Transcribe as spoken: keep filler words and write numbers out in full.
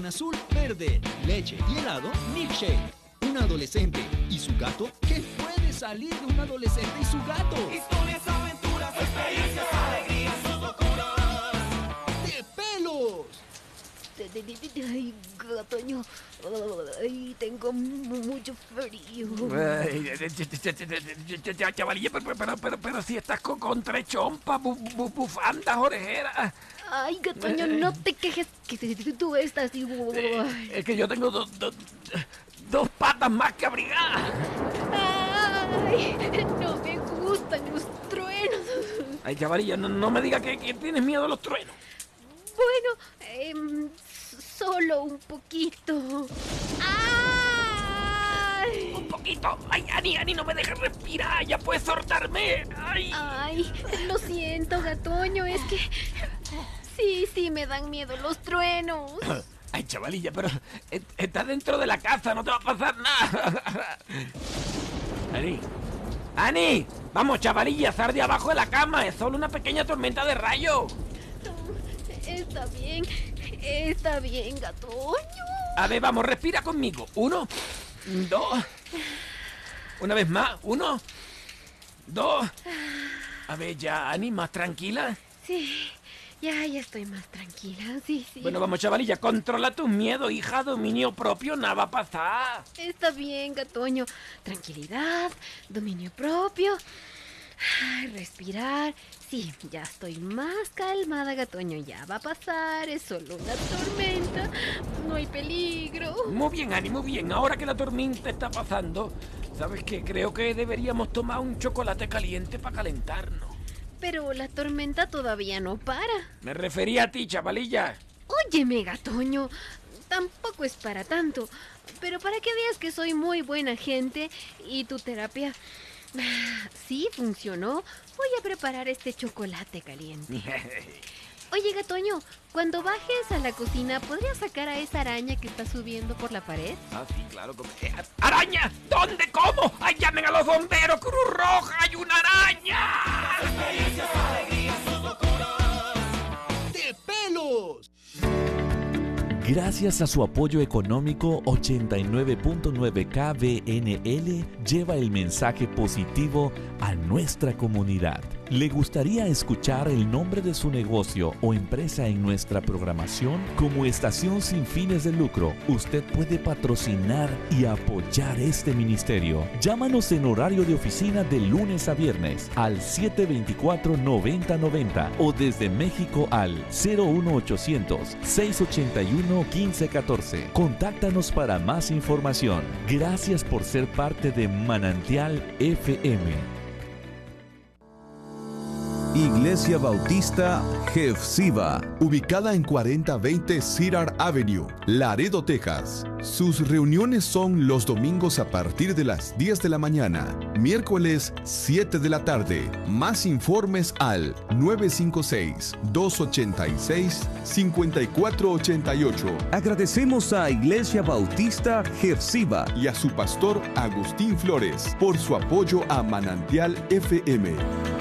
con azul, verde, leche y helado, Milkshake. Un adolescente y su gato. ¿Qué puede salir de un adolescente y su gato? Historias, aventuras, experiencias, alegrías, sus locuras. ¡De pelos! Ay, gatoño. Ay, tengo mucho frío. Chavalilla, pero, pero, pero, pero si estás con, con tres chompas, bu, bu, bufandas, orejeras. Ay, gatoño, no te quejes que tú estás así. Eh, es que yo tengo dos, dos, dos patas más que abrigar. Ay, no me gustan los truenos. Ay, chavalilla, no, no me digas que, que tienes miedo a los truenos. Bueno, eh, solo un poquito. ¡Ay! Un poquito. Ay, Ani, Ani, no me dejes respirar. Ya puedes soltarme. Ay. Ay, lo siento, gatoño. Es que sí, sí me dan miedo los truenos. Ay, chavalilla, pero estás dentro de la casa, no te va a pasar nada. Ani. Ani, vamos, chavalilla, sal de abajo de la cama. Es solo una pequeña tormenta de rayo. Está bien, está bien, gatoño. A ver, vamos, respira conmigo. Uno, dos. Una vez más. Uno, dos. A ver, ya, Ani, más tranquila. Sí, ya, ya estoy más tranquila, sí, sí. Bueno, vamos, chavalilla, controla tus miedos, hija, dominio propio, nada va a pasar. Está bien, gatoño. Tranquilidad, dominio propio. Ay, respirar. Sí, ya estoy más calmada, gatoño. Ya va a pasar, es solo una tormenta. No hay peligro. Muy bien, Ani, muy bien. Ahora que la tormenta está pasando, ¿sabes qué? Creo que deberíamos tomar un chocolate caliente para calentarnos. Pero la tormenta todavía no para. Me refería a ti, chavalilla. Óyeme, gatoño. Tampoco es para tanto. Pero para que veas que soy muy buena gente y tu terapia sí funcionó, voy a preparar este chocolate caliente. Oye, gatoño, cuando bajes a la cocina, ¿podrías sacar a esa araña que está subiendo por la pared? Ah, sí, claro. ¡Araña! ¿Dónde? ¿Cómo? ¡Ay, llamen a los bomberos! ¡Cruz Roja! ¡Hay una araña! Experiencias, alegrías, sus locuras. ¡De pelos! Gracias a su apoyo económico, ochenta y nueve punto nueve K B N L lleva el mensaje positivo a nuestra comunidad. ¿Le gustaría escuchar el nombre de su negocio o empresa en nuestra programación? Como estación sin fines de lucro, usted puede patrocinar y apoyar este ministerio. Llámanos en horario de oficina de lunes a viernes al siete dos cuatro, nueve cero nueve cero o desde México al cero uno ochocientos, seiscientos ochenta y uno, quince catorce. Contáctanos para más información. Gracias por ser parte de Manantial F M. Iglesia Bautista Jefsiba, ubicada en cuarenta veinte Cedar Avenue, Laredo, Texas. Sus reuniones son los domingos a partir de las diez de la mañana, miércoles siete de la tarde. Más informes al nueve cinco seis, dos ocho seis, cinco cuatro ocho ocho. Agradecemos a Iglesia Bautista Jefsiba y a su pastor Agustín Flores por su apoyo a Manantial F M.